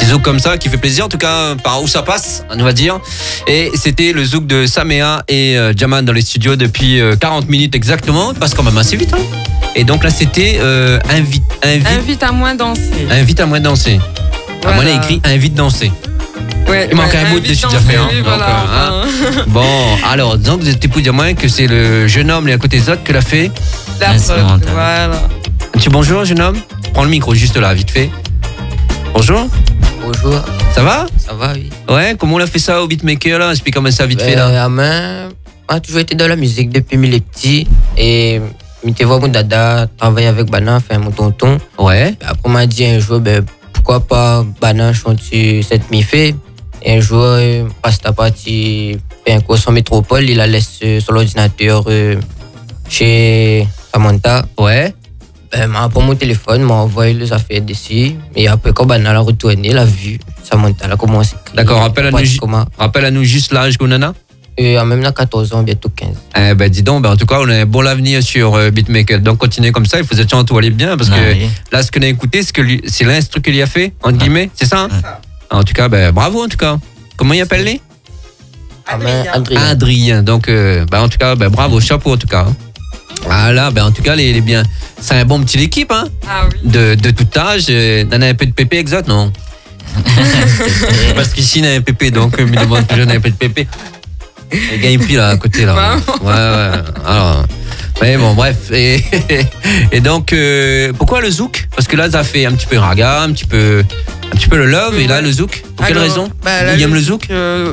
zouk comme ça qui fait plaisir, en tout cas par où ça passe, on va dire. Et c'était le zouk de Saméa et Jaman dans les studios depuis 40 minutes exactement, passe quand même assez vite. Hein. Et donc là c'était Invite à moins danser. Invite à moins danser. Voilà. À moi, il a écrit invite danser. Ouais, il manque un bout de dessus déjà fait. Hein. Voilà, Bon, alors, donc, c'était pour dire moi que c'est le jeune homme, là, à côté des autres, que l'a fait. La faute, voilà. Tu bonjour, jeune homme. Prends le micro juste là, vite fait. Bonjour. Bonjour. Ça va? Ça va, oui. Ouais, comment on a fait ça au beatmaker, là? Explique comment ça, vite fait, là. On a toujours été dans la musique depuis mille et petit. Et je vois mon dada travailler avec Bana, faire mon tonton. Ouais. Après, on m'a dit un jour, pourquoi pas Bana chanter cette mi-fait. Et un jour, Rasta Party fait un cours en métropole, il la laisse sur l'ordinateur chez Samantha. Ouais. M'a pris mon téléphone, m'a envoyé les affaires d'ici. Et après, quand Bana l'a retourné, l'a vu. Samantha l'a commencé. D'accord, rappelle-nous juste l'âge qu'on en a. Même là, 14 ans, bientôt 15. Dis donc, en tout cas, on a un bon avenir sur Beatmaker. Donc, continuez comme ça, il faut être tout aller bien. Parce que là, ce qu'on a écouté, c'est l'instru qu'il y a fait, entre guillemets, c'est ça, hein? En tout cas, bravo en tout cas. Comment il appelle les Adrien. Donc, en tout cas, bravo, chapeau en tout cas. Voilà, en tout cas, les bien. C'est un bon petit équipe, hein. Ah oui. De tout âge. On a un peu de pépé exact, non? Parce qu'ici, on a un pépé, donc, il me demande toujours un peu de pépé. Les gars, ils pris là, à côté, là. Ouais. Alors. Mais bon, bref. Et donc, pourquoi le zouk? Parce que là, ça fait un petit peu raga, un petit peu le love, et là, le zouk. Pour quelle raison? Il aime le zouk?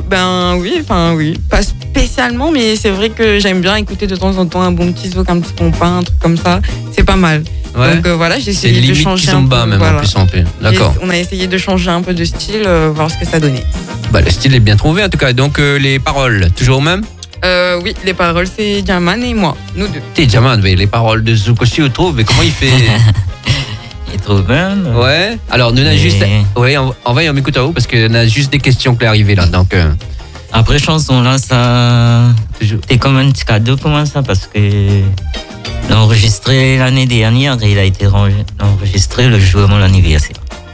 Oui. Pas spécialement, mais c'est vrai que j'aime bien écouter de temps en temps un bon petit zouk, un petit compas, un truc comme ça. C'est pas mal. Ouais. Donc voilà, j'ai essayé de changer un peu. Même en plus, en plus. D'accord. On a essayé de changer un peu de style, voir ce que ça donnait. Le style est bien trouvé, en tout cas. Donc, les paroles, toujours mêmes? Oui, les paroles, c'est Jaman et moi, nous deux. C'est Jaman, mais les paroles de Zouk aussi, on trouve. Mais comment il fait? Il trouve bien. Ouais. Alors, nous, on a juste. Oui, on m'écoute à vous parce qu'on a juste des questions qui sont arrivées là. Donc. Après chanson, là, ça. C'est comme un petit cadeau pour moi, ça, parce que. L'enregistré l'année dernière, il a été enregistré le jour de mon anniversaire.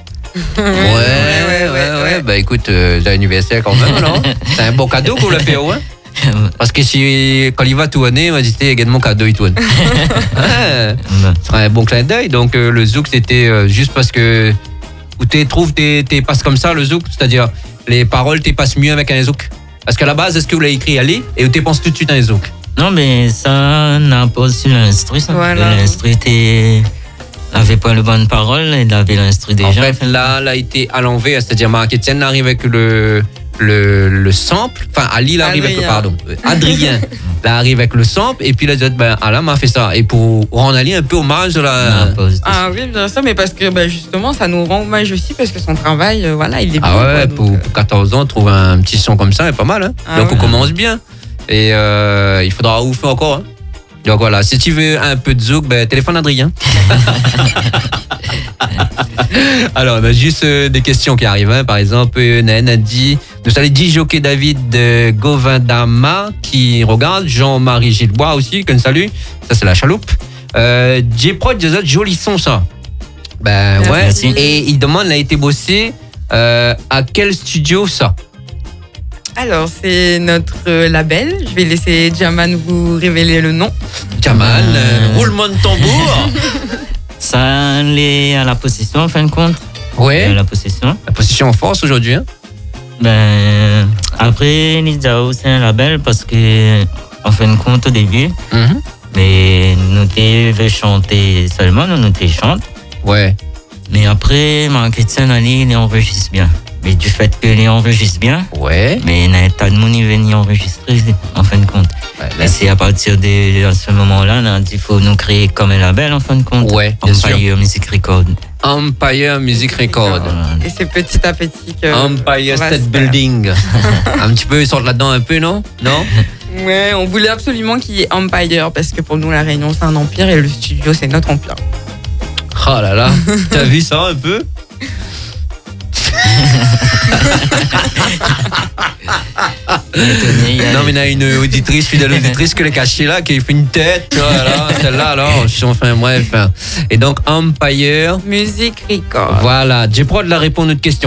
Ouais. Écoute, l'anniversaire quand même, non? C'est un bon cadeau qu'on l'a fait, ouais. Parce que quand il va tourner, il m'a dit également cadeau, il tourne. Ce serait un bon clin d'œil. Donc le zouk, c'était juste parce que où tu trouves tes passes comme ça, le zouk, c'est-à-dire les paroles, tu passes mieux avec un zouk. Parce qu'à la base, est-ce que vous l'avez écrit aller et où tu penses tout de suite à un zouk? Non, mais ça n'a pas sur l'instru. Voilà. L'instru n'avait pas les bonnes paroles, il avait l'instru déjà. En fait, là, il a été à l'envers, c'est-à-dire Marc-Étienne arrive avec le sample, enfin Ali arrive avec Adrien là arrive avec le sample et puis là Alain m'a fait ça et pour rendre Ali un peu hommage de la oui bien sûr, mais parce que justement ça nous rend hommage aussi parce que son travail il est bien pour 14 ans trouver un petit son comme ça est pas mal, hein. Donc on commence bien et il faudra ouf encore, hein. Donc voilà, si tu veux un peu de zouk, téléphone Adrien. Alors, on a juste des questions qui arrivent, hein. Par exemple, Nen a dit, nous saluons Jockey David Govindama qui regarde, Jean-Marie Gilbois aussi, qu'on salue. Ça, c'est la chaloupe. J-Prod, joli son, ça. Ouais. Merci. Et il demande, il a été bossé à quel studio, ça? Alors, c'est notre label. Je vais laisser Jaman vous révéler le nom. Jaman, roulement de tambour. Ça allait à la possession, en fin de compte. Ouais. La possession. La possession en force aujourd'hui, hein. Après, Nidao, c'est un label parce que, en fin de compte, au début, mais nous devons chanter seulement, nous chante. Ouais. Mais après, Marc-Étienne Ali, il enregistre bien. Mais du fait qu'il enregistre bien, mais il n'y a pas de monde qui vient enregistrer, en fin de compte. Et c'est à partir de ce moment-là, il faut nous créer comme un label, en fin de compte. Ouais, bien sûr. Empire Music Record. Empire Music Record. Et c'est petit à petit que Empire State Building. Un petit peu, ils sortent là-dedans un peu, non? Non? Ouais, on voulait absolument qu'il y ait Empire, parce que pour nous, La Réunion, c'est un empire et le studio, c'est notre empire. Oh là là, t'as vu ça un peu? Non, mais il y a une auditrice, fidèle auditrice que les cachée là, qui fait une tête, voilà, celle-là, alors, enfin, bref. Et donc, Empire Music Record. Voilà, J-Prod l'a répondu à notre question.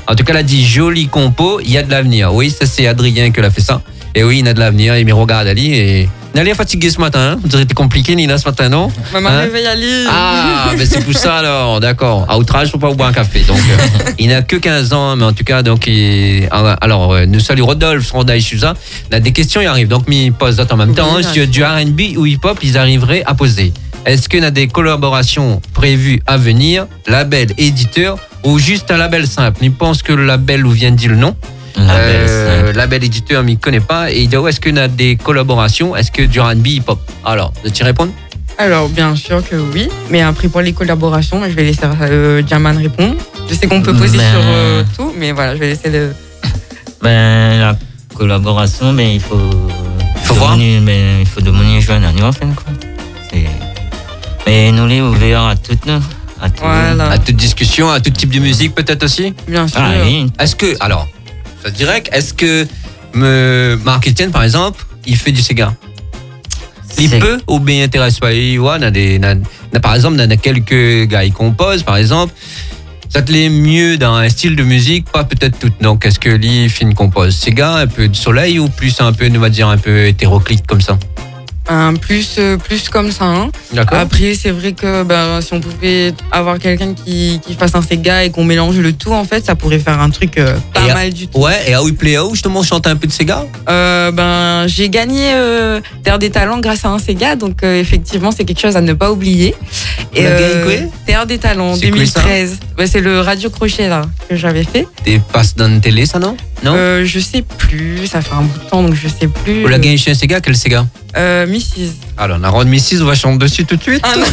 En tout cas, elle a dit joli compo, il y a de l'avenir. Oui, ça c'est Adrien qui l'a fait ça. Et oui, il a de l'avenir. Il me regarde Ali et Nali est fatigué ce matin. Hein? Vous aurez été compliqué Nina ce matin, non? Maman réveille Ali. Ah, mais c'est pour ça alors, d'accord. À outrage, faut pas boire un café. Donc, il n'a que 15 ans, mais en tout cas, donc, alors, nous saluons Rodolphe, Ronda et Suza. On a des questions, ils arrivent. Donc, ils posent en même temps. Hein, sur du R&B ou hip-hop, ils arriveraient à poser. Est-ce qu'il y a des collaborations prévues à venir, label, éditeur, ou juste un label simple? Il pense que le label où vient de dire le nom. Label éditeur, mais il ne connaît pas. Et il dit, est-ce qu'il y a des collaborations? Est-ce que du R&B, hip-hop? Alors, veux-tu répondre? Alors, bien sûr que oui. Mais après, pour les collaborations, je vais laisser Jaman répondre. Je sais qu'on peut poser sur tout, mais voilà, je vais laisser le... La collaboration, mais il faut voir. Il faut demander jeune à nous, en fin de compte. Mais nous, les ouverts à toutes nous. À toute discussion, à tout type de musique, peut-être aussi? Bien sûr. Ah, oui. Est-ce que, alors, ça dirait, est-ce que Marc-Étienne, par exemple, il fait du Sega? Il peut ou bien intéresse pas? Par exemple, il y a quelques gars qui composent, par exemple. Ça te l'est mieux dans un style de musique, pas peut-être tout. Donc, est-ce que lui, Finn compose Sega, un peu de soleil ou plus un peu, on va dire, un peu hétéroclite comme ça? Plus comme ça. Hein. Après, c'est vrai que si on pouvait avoir quelqu'un qui fasse un Sega et qu'on mélange le tout, en fait, ça pourrait faire un truc pas mal du tout. Ouais, et à We Play How, justement, chante un peu de Sega? J'ai gagné Terre des Talents grâce à un Sega, donc effectivement, c'est quelque chose à ne pas oublier. Et Terre des Talents, 2013. C'est le radio crochet là que j'avais fait. T'es passe dans la télé, ça, non? Non. Je sais plus, ça fait un bout de temps, donc je sais plus. Vous l'avez gagné chez un Sega, quel Sega? Mrs. Alors, on a rendu Mrs, on va chanter dessus tout de suite. Ah,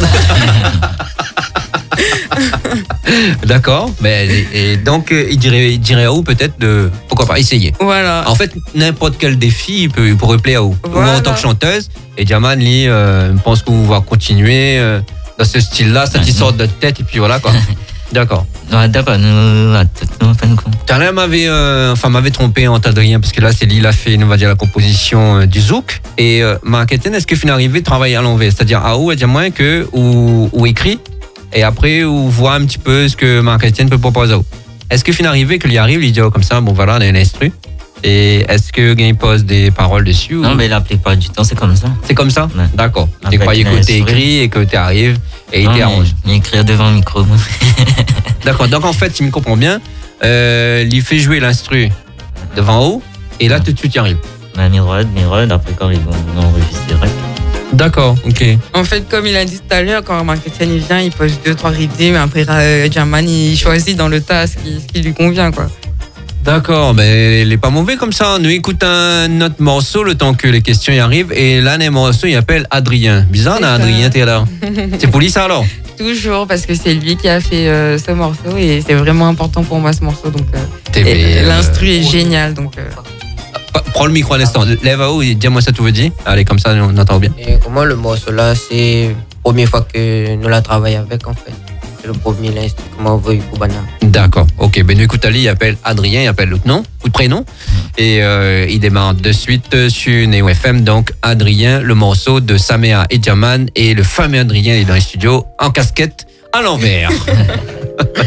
d'accord, et donc il dirait à où peut-être de pourquoi pas essayer. Voilà. En fait, n'importe quel défi, il pourrait plaire à où. Voilà. Ou en tant que chanteuse. Et Jaman, lui, pense qu'on va continuer dans ce style-là, ça t'y sort de tête et puis voilà quoi. D'accord. Talin m'avait trompé entre Adrien parce que là c'est lui qui a fait, on va dire, la composition du zouk. Et Marc-Étienne, est-ce que fin arrivé de travailler à l'envers, c'est-à-dire à où, à dire moins que ou écrit et après ou voit un petit peu ce que Marc-Étienne peut proposer. Est-ce que fin arrivé qu'il y arrive, il dit comme ça, bon voilà, on a un instru. Et est-ce que il pose des paroles dessus? Non, mais la plupart du temps c'est comme ça. C'est comme ça? Ouais. D'accord. Tu croyais que t'es écrit et que tu arrives et il t'arrange. Écrire devant le micro. D'accord. Donc en fait, si je me comprends bien, il fait jouer l'instru devant haut et là tout de suite il arrive. Mirod, après quand il enregistre direct. D'accord, ok. En fait, comme il a dit tout à l'heure, quand Marc-Étienne il vient, il pose 2-3 rythmes, mais après Jaman il choisit dans le tas ce qui lui convient quoi. D'accord, mais il est pas mauvais comme ça. Nous écoutons un autre morceau le temps que les questions y arrivent. Et là, les morceaux, il appelle Adrien. Bizarre, Adrien, t'es là. C'est pour lui ça alors? Toujours, parce que c'est lui qui a fait ce morceau et c'est vraiment important pour moi ce morceau. Donc, l'instru est génial. Donc, prends le micro à l'instant. Lève à haut et dis-moi ça, tout veut dire. Allez, comme ça, on entend bien. Et comment le morceau là, c'est la première fois que nous la travaillons avec en fait. C'est le premier l'instru comment on veut pour Bana. D'accord, ok. Ben nous écoute Ali, il appelle Adrien, il appelle l'autre nom, ou prénom. Et il démarre de suite sur Neo FM. Donc Adrien, le morceau de Samea et Jaman. Et le fameux Adrien est dans les studios en casquette à l'envers.